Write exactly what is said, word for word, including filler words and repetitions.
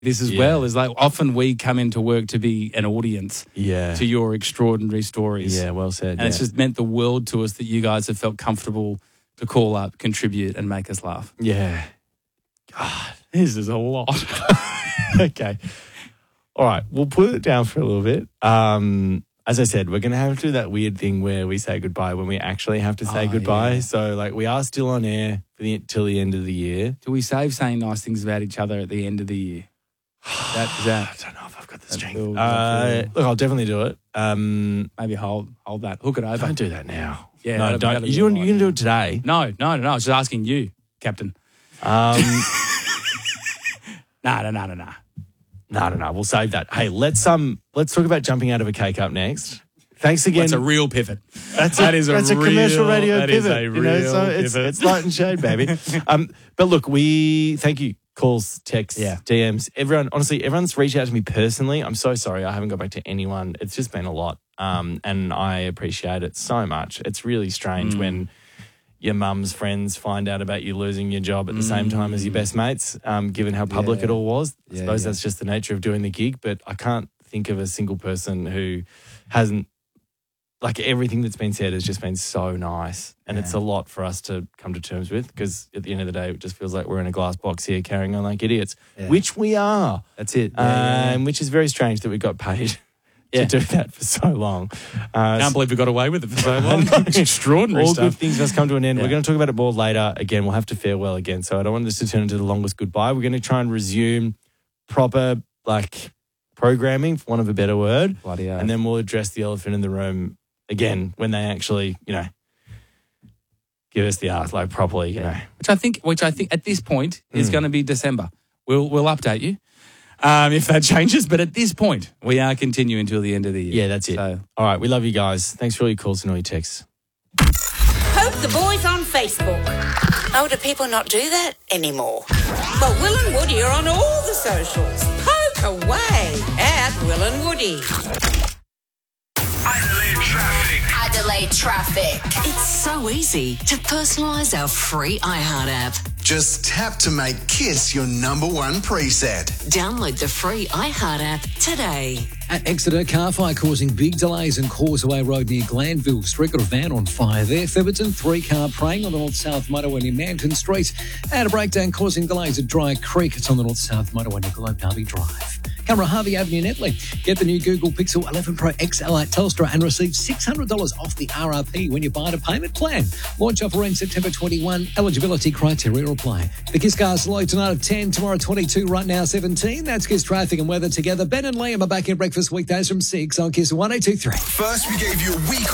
this as Yeah. well. Is like often we come into work to be an audience Yeah. to your extraordinary stories. Yeah, well said. And yeah. it's just meant the world to us that you guys have felt comfortable to call up, contribute, and make us laugh. Yeah. God, this is a lot. Okay. All right. We'll put it down for a little bit. Um, as I said, we're going to have to do that weird thing where we say goodbye when we actually have to say Oh, goodbye. yeah. So, like, we are still on air for the, till the end of the year. Do we save saying nice things about each other at the end of the year? That, is I that don't know if I've got the That strength. feels- Uh, that feels- look, I'll definitely do it. Um, maybe hold hold that, hook it over. don't do that now. Yeah, no, that'd- don't. that'd be You, all you're right, going to do yeah. it today. No, no, no, no. I was just asking you, Captain. Um, No, no, no, no, no. no, no, no. We'll save that. Hey, let's um, let's talk about jumping out of a cake up next. Thanks again. That's a real pivot. That's That a, is a that's a real- commercial radio that is pivot. a you know, so real it's, pivot. it's light and shade, baby. um, but look, we thank you. Calls, texts, Yeah. D Ms. Everyone, honestly, everyone's reached out to me personally. I'm so sorry I haven't got back to anyone. It's just been a lot, um, and I appreciate it so much. It's really strange Mm. when your mum's friends find out about you losing your job at the same time as your best mates, um, given how public Yeah. it all was. I Yeah, suppose yeah. that's just the nature of doing the gig, but I can't think of a single person who hasn't, like, everything that's been said has just been so nice. And it's a lot for us to come to terms with because at the end of the day, it just feels like we're in a glass box here carrying on like idiots, Yeah. which we are. That's it. Um, Yeah, yeah, yeah. Which is very strange that we got paid Yeah. to do that for so long. Uh, Can't believe we got away with it for so long. It's extraordinary all stuff. good things must come to an end. Yeah. We're going to talk about it more later. Again, we'll have to farewell again. So I don't want this to turn into the longest goodbye. We're going to try and resume proper, like, programming, for want of a better word. Bloody hell. And then we'll address the elephant in the room again when they actually, you know, give us the art, like, properly, you know. which I think, which I think at this point is Mm. going to be December. We'll we'll update you um, if that changes, but at this point we are continuing until the end of the year. Yeah, that's it. So, All right, we love you guys. Thanks for all your calls and all your texts. Poke the boys on Facebook. Oh, do people not do that anymore? Well, Will and Woody are on all the socials. Poke away at Will and Woody. Adelaide traffic. Adelaide Traffic. It's so easy to personalise our free iHeart app. Just tap to make KISS your number one preset. Download the free iHeart app today. At Exeter, car fire causing big delays in Causeway Road near Glanville Street. Got a van on fire there. Theberton, three car praying on the north-south motorway near Manton Street. And a breakdown causing delays at Dry Creek. It's on the north-south motorway near Globe Derby Drive. Camera Harvey Avenue, Netley. Get the new Google Pixel eleven Pro X L at Telstra and receive six hundred dollars off the R R P when you buy the payment plan. Launch offer in September twenty-first. Eligibility criteria apply. The Kiss Cars low tonight of ten, tomorrow twenty-two, right now seventeen. That's Kiss Traffic and weather together. Ben and Liam are back in breakfast weekdays from six on Kiss one oh two three. First, we gave you a week